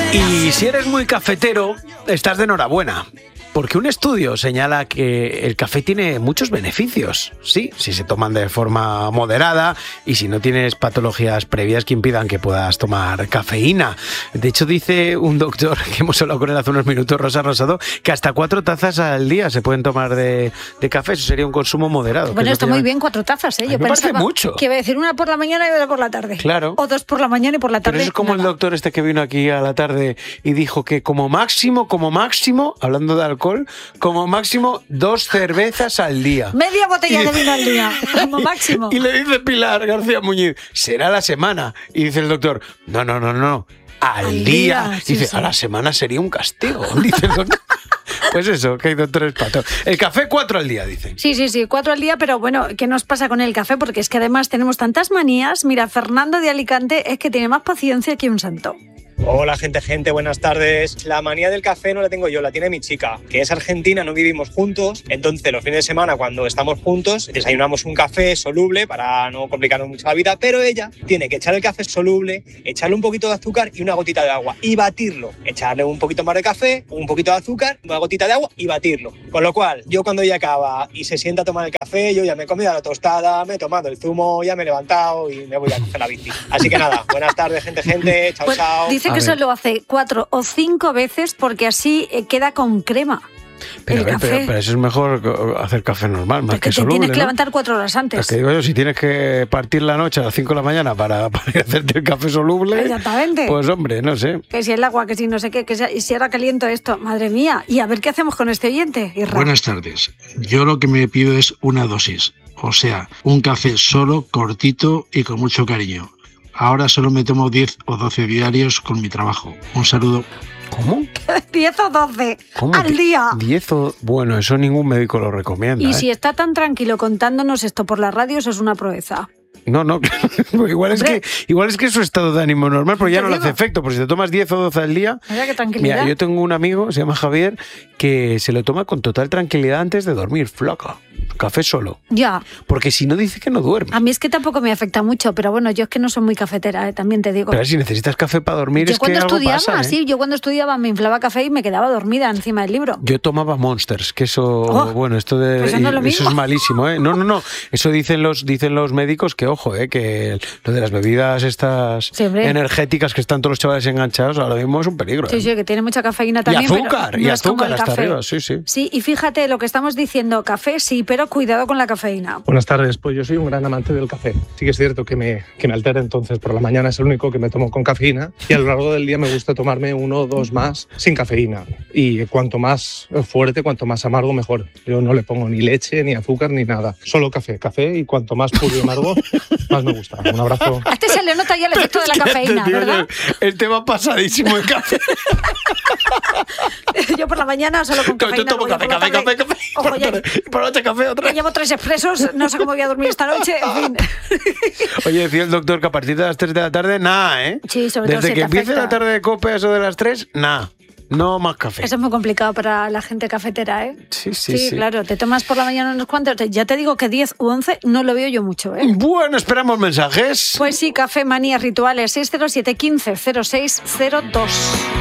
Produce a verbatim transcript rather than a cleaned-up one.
Y si eres muy cafetero, estás de enhorabuena. Porque un estudio señala que el café tiene muchos beneficios, sí, si se toman de forma moderada y si no tienes patologías previas que impidan que puedas tomar cafeína. De hecho, dice un doctor que hemos hablado con él hace unos minutos, Rosa Rosado, que hasta cuatro tazas al día se pueden tomar de, de café. Eso sería un consumo moderado. Bueno, está muy bien cuatro tazas, ¿eh? Yo me pensaba parece mucho. Que iba a decir una por la mañana y otra por la tarde. Claro. O dos por la mañana y por la tarde. Pero eso es como nada. El doctor este que vino aquí a la tarde y dijo que como máximo, como máximo, hablando de alcohol, como máximo dos cervezas al día. Media botella de vino al día, como máximo. Y le dice Pilar García Muñiz, será la semana. Y dice el doctor, no, no, no, no, al, al día. día. Sí, dice, sí. a la semana sería un castigo, dice el doctor. Pues eso, que hay doctores patos. El café, cuatro al día, dicen. Sí, sí, sí, cuatro al día, pero bueno, ¿qué nos pasa con el café? Porque es que además tenemos tantas manías. Mira, Fernando de Alicante es que tiene más paciencia que un santo. Hola gente, gente, buenas tardes. La manía del café no la tengo yo, la tiene mi chica, que es argentina, no vivimos juntos. Entonces los fines de semana cuando estamos juntos desayunamos un café soluble para no complicarnos mucho la vida, pero ella tiene que echar el café soluble, echarle un poquito de azúcar y una gotita de agua y batirlo. Echarle un poquito más de café, un poquito de azúcar, una gotita de agua y batirlo. Con lo cual, yo cuando ella acaba y se sienta a tomar el café, yo ya me he comido la tostada, me he tomado el zumo, ya me he levantado y me voy a coger la bici. Así que nada, buenas tardes gente, gente, chao, pues, chao. Dice que eso lo hace cuatro o cinco veces porque así queda con crema. Pero, el ver, café. Pero, pero eso es mejor hacer café normal, más porque que soluble, te tienes que ¿no? levantar cuatro horas antes. Es que digo yo, si tienes que partir la noche a las cinco de la mañana para, para hacerte el café soluble, exactamente. Pues hombre, no sé. Que si el agua, que si no sé qué, que si, si ahora caliento esto, madre mía. Y a ver qué hacemos con este oyente. Irra. Buenas tardes. Yo lo que me pido es una dosis, o sea, un café solo, cortito y con mucho cariño. Ahora solo me tomo diez o doce diarios con mi trabajo. Un saludo. ¿Cómo? diez o doce ¿Cómo? al día. diez o... Bueno, eso ningún médico lo recomienda. Y ¿eh? si está tan tranquilo contándonos esto por la radio, eso es una proeza. No, no, igual es, que, igual es que es su estado de ánimo normal, pero ya no le hace efecto, porque si te tomas diez o doce al día... Mira qué tranquilidad. Mira, yo tengo un amigo, se llama Javier, que se lo toma con total tranquilidad antes de dormir, flaca. Café solo. Ya. Porque si no dice que no duerme. A mí es que tampoco me afecta mucho, pero bueno, yo es que no soy muy cafetera, ¿eh? También te digo. Pero si necesitas café para dormir yo es cuando que algo estudiaba, pasa, ¿eh? sí, yo cuando estudiaba me inflaba café y me quedaba dormida encima del libro. Yo tomaba Monsters, que eso, oh, bueno, esto de pues eso, no es, lo eso mismo. es malísimo, ¿eh? No, no, no, eso dicen los dicen los médicos que ojo, ¿eh? Que lo de las bebidas estas sí, energéticas que están todos los chavales enganchados ahora mismo es un peligro. Sí, ¿eh? sí, que tiene mucha cafeína también. Y azúcar, pero y no azúcar hasta café. arriba, sí, sí. Sí, y fíjate lo que estamos diciendo, café sí, pero cuidado con la cafeína. Buenas tardes, pues yo soy un gran amante del café. Sí que es cierto que me, que me altera, entonces por la mañana es el único que me tomo con cafeína y a lo largo del día me gusta tomarme uno o dos más sin cafeína. Y cuanto más fuerte, cuanto más amargo, mejor. Yo no le pongo ni leche, ni azúcar, ni nada. Solo café, café y cuanto más puro y amargo, más me gusta. Un abrazo. A este se le nota ya el efecto de la cafeína, tío, ¿verdad? El tema pasadísimo de café. Yo por la mañana solo con cafeína. Yo tomo café, café, café, café. Ojo, ya, y por la noche café otra. Ya llevo tres expresos, no sé cómo voy a dormir esta noche, en fin. Oye, decía el doctor que a partir de las tres de la tarde, nada, ¿eh? Sí, sobre todo Desde si que te empiece afecta. la tarde de cope, eso de las tres, nada. No más café. Eso es muy complicado para la gente cafetera, ¿eh? Sí, sí, sí. Sí, claro. Te tomas por la mañana unos cuantos. Ya te digo que diez u once no lo veo yo mucho, ¿eh? Bueno, esperamos mensajes. Pues sí, café, manías, rituales. seis cero siete, quince, cero seis cero dos.